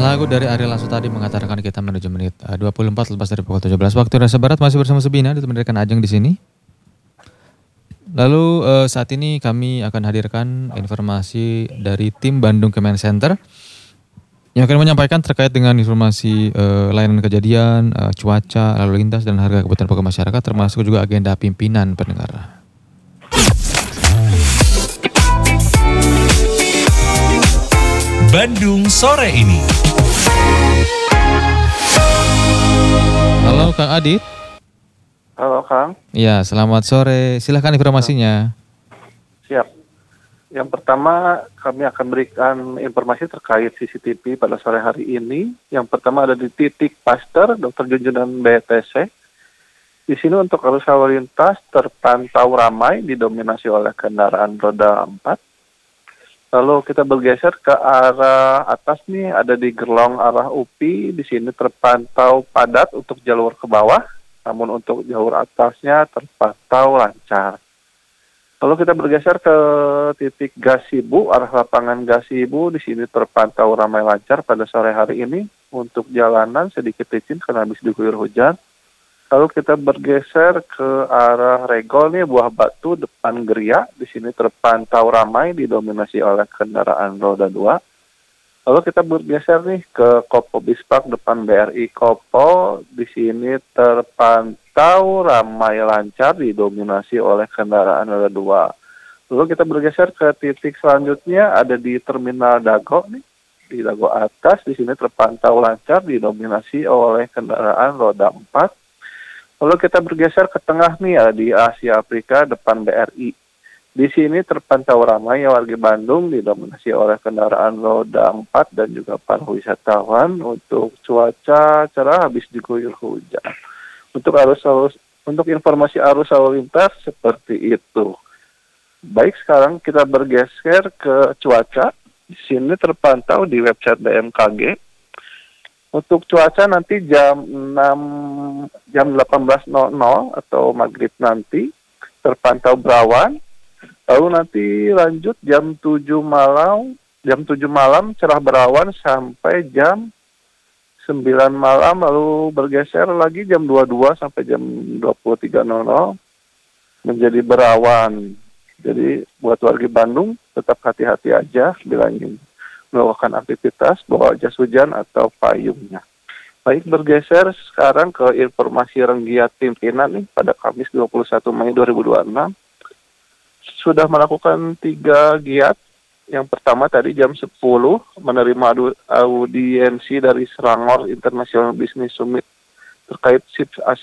Lagu dari Ariel Lasso tadi mengantarkan kita menuju menit 24 lepas dari pukul 17 waktu Indonesia Barat, masih bersama Sebina ditemani rekan Ajeng di sini. Lalu saat ini kami akan hadirkan informasi dari tim Bandung Command Center yang akan menyampaikan terkait dengan informasi layanan kejadian, cuaca, lalu lintas dan harga kebutuhan pokok masyarakat, termasuk juga agenda pimpinan pendengar. Bandung sore ini. Halo Kang Adit. Halo Kang. Ya, selamat sore. Silahkan informasinya. Siap. Yang pertama kami akan berikan informasi terkait CCTV pada sore hari ini. Yang pertama ada di titik Pasteur, Dr. Junjunan BTC. Di sini untuk arus lalu lintas terpantau ramai didominasi oleh kendaraan roda 4. Lalu kita bergeser ke arah atas nih, ada di Gerlong arah UPI. Di sini terpantau padat untuk jalur ke bawah, namun untuk jalur atasnya terpantau lancar. Lalu kita bergeser ke titik Gasibu, arah lapangan Gasibu. Di sini terpantau ramai lancar pada sore hari ini. Untuk jalanan sedikit licin karena habis diguyur hujan. Lalu kita bergeser ke arah Regol nih, Buah Batu depan Geria. Di sini terpantau ramai didominasi oleh kendaraan roda 2. Lalu kita bergeser nih ke Kopo Bispak depan BRI Kopo. Di sini terpantau ramai lancar didominasi oleh kendaraan roda 2. Lalu kita bergeser ke titik selanjutnya ada di Terminal Dago nih. Di Dago atas di sini terpantau lancar didominasi oleh kendaraan roda 4. Lalu kita bergeser ke tengah nih, ada di Asia Afrika depan BRI. Di sini terpantau ramai warga Bandung didominasi oleh kendaraan roda 4 dan juga para wisatawan. Untuk cuaca cerah habis diguyur hujan. Untuk informasi arus lalu lintas seperti itu. Baik, sekarang kita bergeser ke cuaca. Di sini terpantau di website BMKG. Untuk cuaca nanti jam 18.00 atau maghrib nanti terpantau berawan. Lalu nanti lanjut jam 7 malam cerah berawan sampai jam 9 malam, lalu bergeser lagi jam 22 sampai jam 23.00 menjadi berawan. Jadi buat warga Bandung tetap hati-hati aja bila ingin melakukan aktivitas, bawa jas hujan atau payungnya. Baik, bergeser sekarang ke informasi renggiat pimpinan nih pada Kamis 21 Mei 2026. Sudah melakukan 3 giat. Yang pertama tadi jam 10 menerima audiensi dari Selangor International Business Summit terkait